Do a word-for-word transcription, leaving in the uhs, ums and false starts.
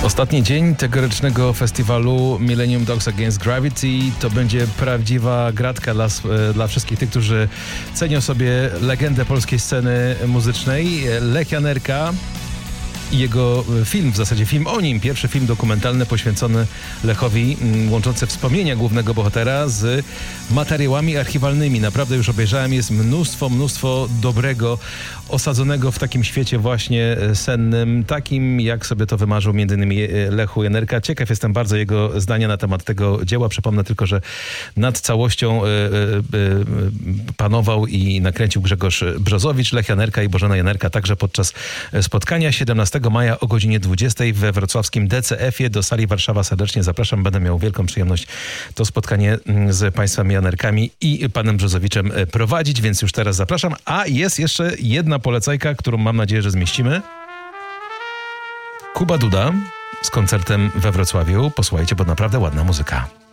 Ostatni dzień tegorocznego festiwalu Millennium Dogs Against Gravity to będzie prawdziwa gratka dla, dla wszystkich tych, którzy cenią sobie legendę polskiej sceny muzycznej. Lech Janerka i jego film, w zasadzie film o nim, pierwszy film dokumentalny poświęcony Lechowi, łączący wspomnienia głównego bohatera z materiałami archiwalnymi. Naprawdę już obejrzałem, jest mnóstwo, mnóstwo dobrego, osadzonego w takim świecie właśnie sennym, takim jak sobie to wymarzył między innymi Lechu Janerka. Ciekaw jestem bardzo jego zdania na temat tego dzieła. Przypomnę tylko, że nad całością y, y, y, panował i nakręcił Grzegorz Brzozowicz, Lech Janerka i Bożena Janerka także podczas spotkania siedemnastego maja o godzinie dwudziestej we wrocławskim D C F-ie do sali Warszawa. Serdecznie zapraszam. Będę miał wielką przyjemność to spotkanie z państwem Janerkami i panem Brzozowiczem prowadzić, więc już teraz zapraszam. A jest jeszcze jedna polecajka, którą mam nadzieję, że zmieścimy. Kuba Duda z koncertem we Wrocławiu. Posłuchajcie, bo naprawdę ładna muzyka.